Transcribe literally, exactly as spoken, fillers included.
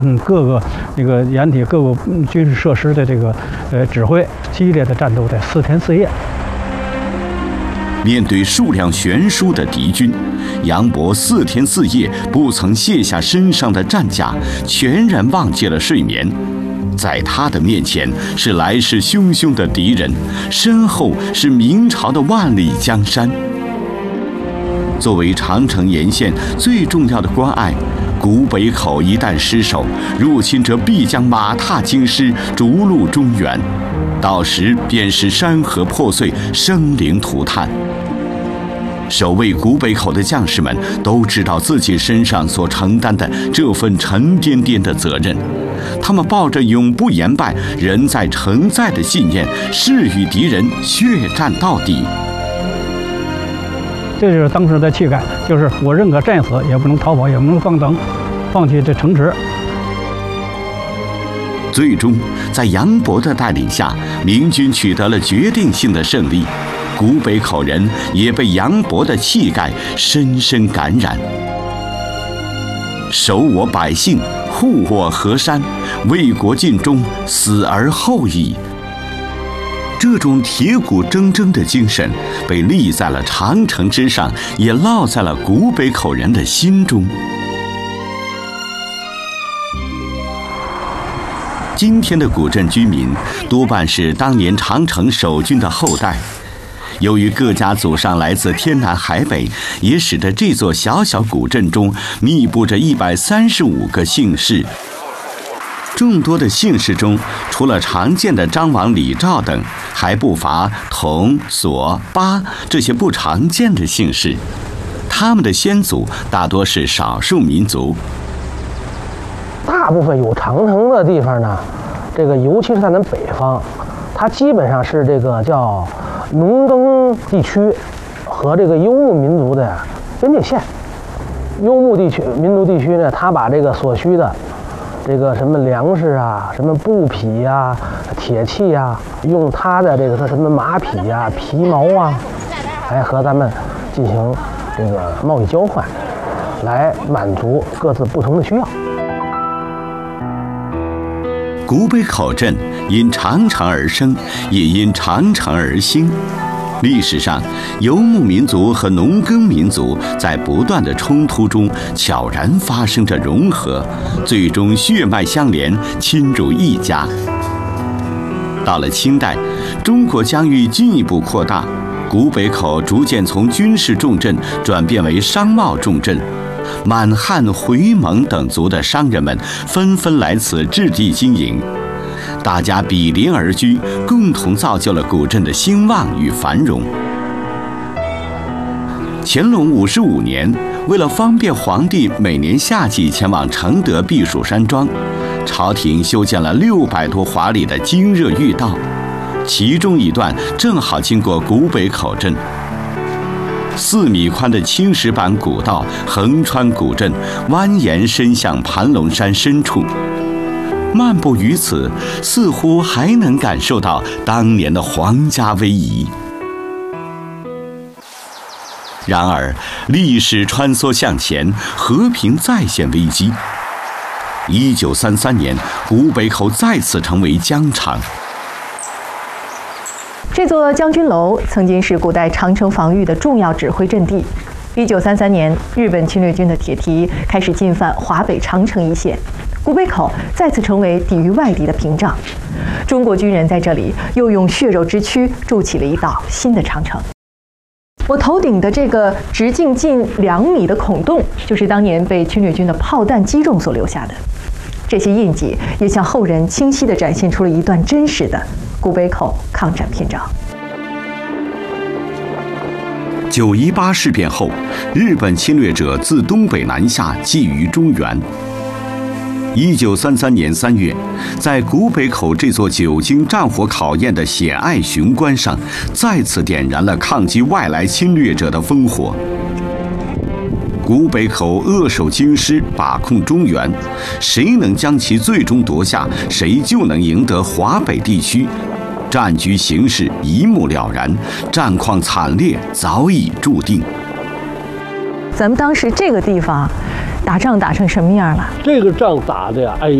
嗯，各个这个掩体、各个军事设施的这个呃指挥，激烈的战斗在四天四夜。 面对数量悬殊的敌军，杨博四天四夜不曾卸下身上的战甲，全然忘记了睡眠。在他的面前是来势汹汹的敌人，身后是明朝的万里江山。作为长城沿线最重要的关隘，古北口一旦失守，入侵者必将马踏京师，逐鹿中原，到时便是山河破碎，生灵涂炭。守卫古北口的将士们都知道自己身上所承担的这份沉甸甸的责任，他们抱着永不言败、人在城在的信念，誓与敌人血战到底。 这就是当时的气概，就是我认可战死，也不能逃跑，也不能放等，放弃这城池。 最终，在杨博的带领下，明军取得了决定性的胜利。古北口人也被杨博的气概深深感染。守我百姓，护我河山，为国尽忠，死而后已。这种铁骨铮铮的精神被立在了长城之上，也烙在了古北口人的心中。今天的古镇居民多半是当年长城守军的后代，由于各家祖上来自天南海北，也使得这座小小古镇中密布着一百三十五个姓氏。众多的姓氏中，除了常见的张王李赵等，还不乏佟、索、巴这些不常见的姓氏。他们的先祖大多是少数民族。 大部分有长城的地方呢，这个尤其是在咱北方，它基本上是这个叫农耕地区和这个游牧民族的边界线。游牧地区、民族地区呢，它把这个所需的这个什么粮食啊、什么布匹呀、铁器呀，用它的这个什么马匹呀、皮毛啊，来和咱们进行这个贸易交换，来满足各自不同的需要。 古北口镇因长城而生，也因长城而兴。历史上，游牧民族和农耕民族在不断的冲突中悄然发生着融合，最终血脉相连，亲如一家。到了清代，中国疆域进一步扩大，古北口逐渐从军事重镇转变为商贸重镇。满汉、回蒙等族的商人们纷纷来此置地经营，大家比邻而居，共同造就了古镇的兴旺与繁荣。乾隆五十五年，为了方便皇帝每年夏季前往承德避暑山庄，朝廷修建了六百多华里的经热御道，其中一段正好经过古北口镇。四米宽的青石板古道横穿古镇，蜿蜒伸向盘龙山深处。漫步于此，似乎还能感受到当年的皇家威仪。然而，历史穿梭向前，和平再现危机。一九三三年，古北口再次成为疆场。 这座将军楼曾经是古代长城防御的重要指挥阵地。一九三三年，日本侵略军的铁蹄开始进犯华北长城一线，古北口再次成为抵御外敌的屏障。中国军人在这里又用血肉之躯筑起了一道新的长城。我头顶的这个直径近两米的孔洞，就是当年被侵略军的炮弹击中所留下的。这些印记也向后人清晰地展现出了一段真实的古北口抗战篇章。 九一八事变后，日本侵略者自东北南下，觊觎中原。一九三三年三月，在古北口这座久经战火考验的险隘雄关上，再次点燃了抗击外来侵略者的烽火。古北口扼守京师，把控中原，谁能将其最终夺下，谁就能赢得华北地区。战局形势一目了然，战况惨烈早已注定。 咱们当时这个地方， 打仗打成什么样了？ 这个仗打的呀，哎